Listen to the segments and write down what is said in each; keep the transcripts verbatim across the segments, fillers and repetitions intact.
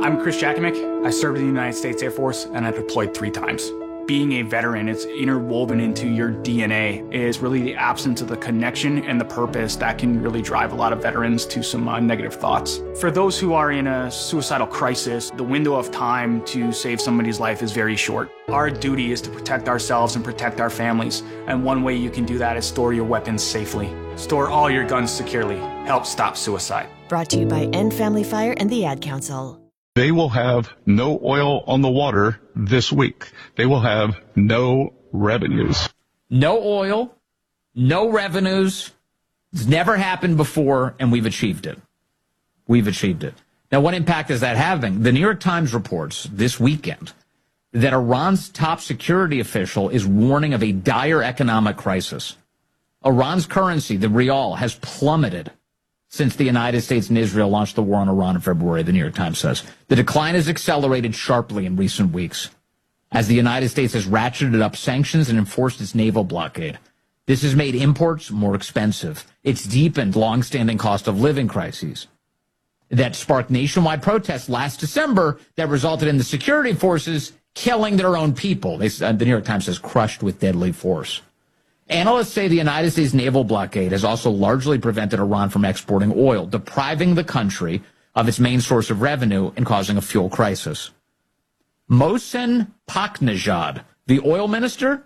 I'm Chris Jakomick. I served in the United States Air Force, and I deployed three times. Being a veteran, it's interwoven into your D N A, is really the absence of the connection and the purpose that can really drive a lot of veterans to some uh, negative thoughts. For those who are in a suicidal crisis, the window of time to save somebody's life is very short. Our duty is to protect ourselves and protect our families, and one way you can do that is store your weapons safely. Store all your guns securely. Help stop suicide. Brought to you by End Family Fire and the Ad Council. They will have no oil on the water this week. They will have no revenues. No oil, no revenues. It's never happened before, and we've achieved it. We've achieved it. Now, what impact is that having? The New York Times reports this weekend that Iran's top security official is warning of a dire economic crisis. Iran's currency, the rial, has plummeted since the United States and Israel launched the war on Iran in February, the New York Times says. The decline has accelerated sharply in recent weeks as the United States has ratcheted up sanctions and enforced its naval blockade. This has made imports more expensive. It's deepened longstanding cost of living crises that sparked nationwide protests last December that resulted in the security forces killing their own people. They, uh, the New York Times says crushed with deadly force. Analysts say the United States naval blockade has also largely prevented Iran from exporting oil, depriving the country of its main source of revenue and causing a fuel crisis. Mohsen Paknejad, the oil minister,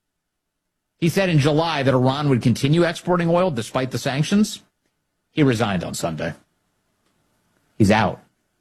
he said in July that Iran would continue exporting oil despite the sanctions. He resigned on Sunday. He's out.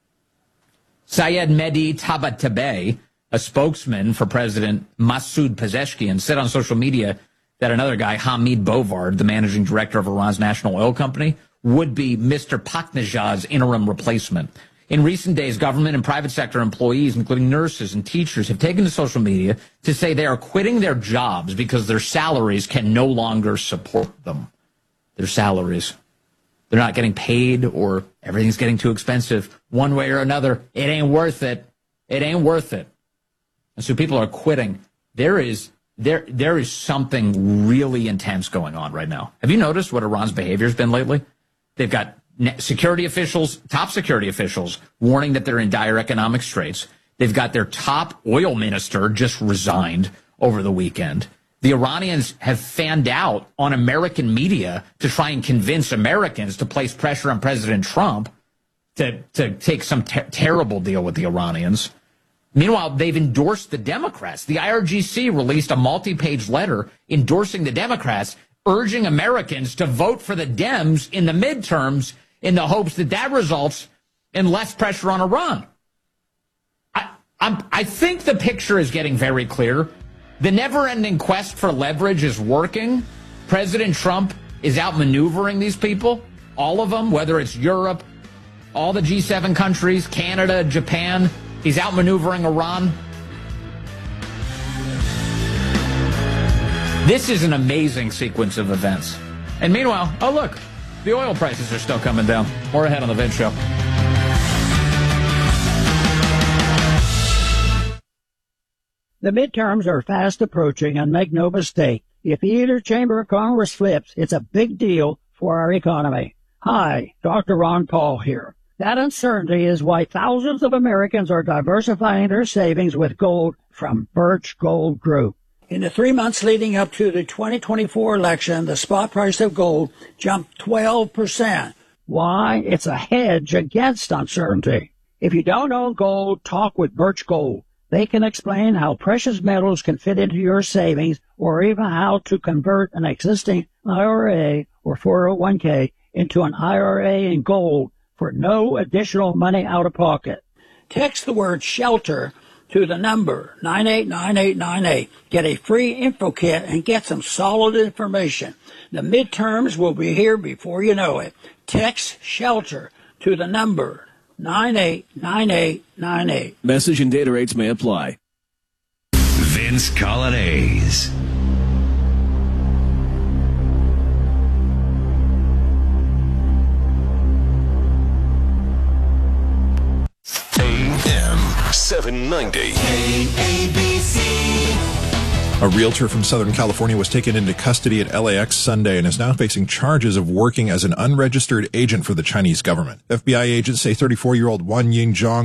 Syed Mehdi Tabatabai, a spokesman for President Masoud Pezeshkian, said on social media that another guy, Hamid Bovard, the managing director of Iran's national oil company, would be Mister Paknejad's interim replacement. In recent days, government and private sector employees, including nurses and teachers, have taken to social media to say they are quitting their jobs because their salaries can no longer support them. Their salaries. They're not getting paid, or everything's getting too expensive. One way or another, it ain't worth it. It ain't worth it. And so people are quitting. There is... There, there is something really intense going on right now. Have you noticed what Iran's behavior has been lately? They've got security officials, top security officials, warning that they're in dire economic straits. They've got their top oil minister just resigned over the weekend. The Iranians have fanned out on American media to try and convince Americans to place pressure on President Trump to, to take some ter- terrible deal with the Iranians. Meanwhile, they've endorsed the Democrats. The I R G C released a multi-page letter endorsing the Democrats, urging Americans to vote for the Dems in the midterms in the hopes that that results in less pressure on Iran. I, I'm, I think the picture is getting very clear. The never-ending quest for leverage is working. President Trump is outmaneuvering these people, all of them, whether it's Europe, all the G seven countries, Canada, Japan. He's outmaneuvering Iran. This is an amazing sequence of events. And meanwhile, oh, look, the oil prices are still coming down. More ahead on the Vince Show. The midterms are fast approaching, and make no mistake, if either chamber of Congress flips, it's a big deal for our economy. Hi, Doctor Ron Paul here. That uncertainty is why thousands of Americans are diversifying their savings with gold from Birch Gold Group. In the three months leading up to the twenty twenty-four election, the spot price of gold jumped twelve percent. Why? It's a hedge against uncertainty. If you don't own gold, talk with Birch Gold. They can explain how precious metals can fit into your savings, or even how to convert an existing I R A or four oh one k into an I R A in gold for no additional money out of pocket. Text the word SHELTER to the number nine eight nine eight nine eight. Get a free info kit and get some solid information. The midterms will be here before you know it. Text SHELTER to the number nine eight nine eight nine eight. Message and data rates may apply. Vince Coglianese. seven ninety. K A B C. A realtor from Southern California was taken into custody at L A X Sunday and is now facing charges of working as an unregistered agent for the Chinese government. F B I agents say thirty-four-year-old Wan Ying Zhang